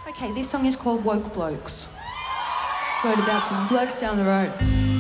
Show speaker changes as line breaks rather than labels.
Okay, this song is called Woke Blokes. Wrote about some blokes down the road.